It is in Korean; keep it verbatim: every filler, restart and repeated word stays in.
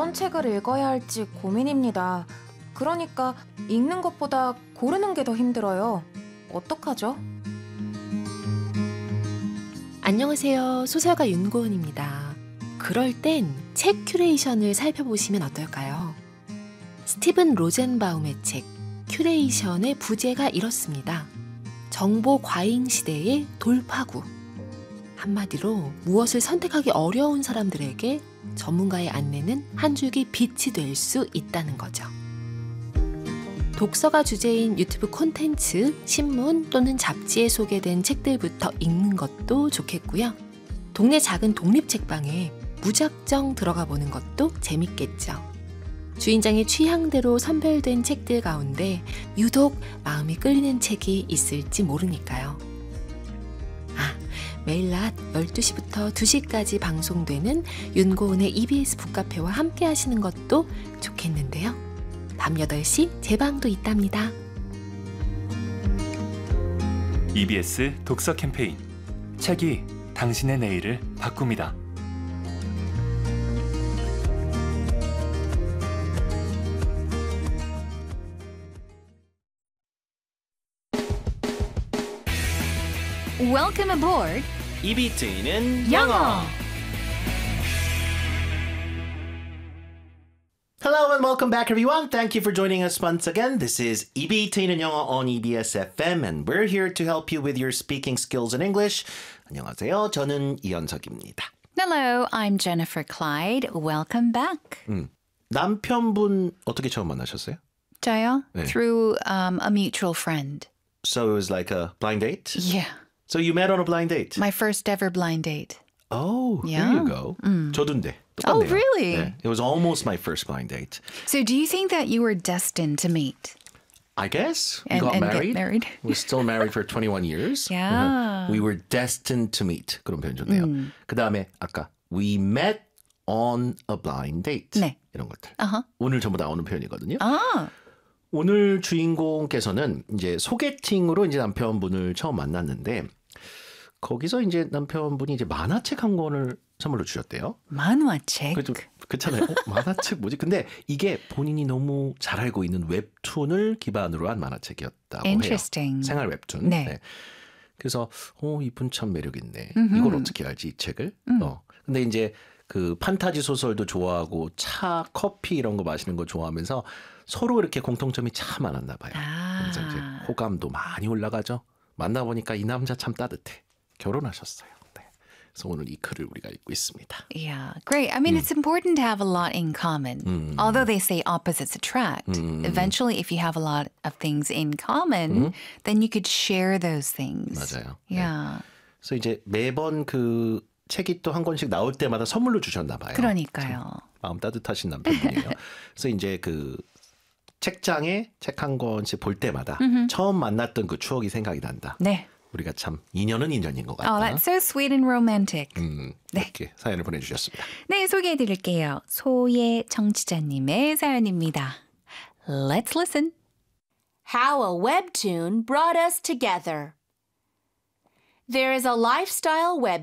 어떤 책을 읽어야 할지 고민입니다. 그러니까 읽는 것보다 고르는 게 더 힘들어요. 어떡하죠? 안녕하세요. 소설가 윤고은입니다. 그럴 땐 책 큐레이션을 살펴보시면 어떨까요? 스티븐 로젠바움의 책 큐레이션의 부제가 이렇습니다. 정보 과잉 시대의 돌파구. 한마디로 무엇을 선택하기 어려운 사람들에게 전문가의 안내는 한 줄기 빛이 될 수 있다는 거죠. 독서가 주제인 유튜브 콘텐츠, 신문 또는 잡지에 소개된 책들부터 읽는 것도 좋겠고요. 동네 작은 독립책방에 무작정 들어가 보는 것도 재밌겠죠. 주인장의 취향대로 선별된 책들 가운데 유독 마음이 끌리는 책이 있을지 모르니까요. 아, 매일 낮 열두 시부터 두 시까지 방송되는 윤고은의 이비에스 북카페와 함께 하시는 것도 좋겠는데요. 밤 여덟 시 제 방도 있답니다. 이비에스 독서 캠페인 책이 당신의 내일을 바꿉니다. Welcome aboard. 이비티는 영어. Hello and welcome back, everyone. Thank you for joining us once again. This is 이비티는 영어 on E B S F M, and we're here to help you with your speaking skills in English. 안녕하세요. 저는 이현석입니다. Hello, I'm Jennifer Clyde. Welcome back. 음, 남편분 어떻게 처음 만나셨어요? 저요? 네. Through um, a mutual friend. So it was like a blind date? Yeah. So you met on a blind date? My first ever blind date. Oh, Yeah. there you go. 음. 저도인데. Oh, 똑같네요. really? 네, it was almost my first blind date. So do you think that you were destined to meet? I guess we And- got and get married. married. We're still married for twenty-one years. Yeah. We were destined to meet. 그런 표현 좋네요. 음. 그 다음에 아까 we met on a blind date. 네. 이런 것들. Uh-huh. 오늘 전부 나오는 표현이거든요. 아, 오늘 주인공께서는 이제 소개팅으로 이제 남편분을 처음 만났는데 거기서 이제 남편분이 이제 만화책 한 권을 선물로 주셨대요. 만화책. 그 좀 그렇잖아요. 어, 만화책 뭐지? 근데 이게 본인이 너무 잘 알고 있는 웹툰을 기반으로 한 만화책이었다고 Interesting. 해요. 생활 웹툰. 네. 네. 그래서 어, 이분 참 매력 있네. 음흠. 이걸 어떻게 알지 이 책을? 음. 어. 근데 이제 그 판타지 소설도 좋아하고 차, 커피 이런 거 마시는 거 좋아하면서 서로 이렇게 공통점이 참 많았나 봐요. 아. 그래서 이제 호감도 많이 올라가죠. 만나보니까 이 남자 참 따뜻해. 결혼하셨어요. 네. 그래서 오늘 이 글을 우리가 읽고 있습니다. Yeah, great. I mean, it's important to have a lot in common. 음. Although they say opposites attract, 음. eventually, if you have a lot of things in common, 음. then you could share those things. 맞아요. 네. Yeah. 그래서 이제 매번 그 책이 또 한 권씩 나올 때마다 선물로 주셨나 봐요. 그러니까요. 마음 따뜻하신 남편분이에요. 그래서 이제 그 책장에 책 한 권씩 볼 때마다 처음 만났던 그 추억이 생각이 난다. 네. 우리가 참 인연은 인연인 것 같다. Oh, that's so sweet and romantic. 음, 네. 이렇게 사연을 보내주셨습니다. 네, 소개해드릴게요. 소예 청취자님의 사연입니다. Let's listen. How a Webtoon Brought Us Together. There is a lifestyle web